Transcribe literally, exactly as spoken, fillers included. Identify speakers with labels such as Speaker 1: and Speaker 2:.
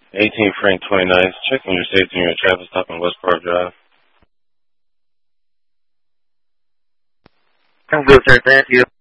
Speaker 1: eighteen Frank twenty-ninth, checking your safety in your traffic stop on West Park Drive.
Speaker 2: I'm good, sir. Thank you.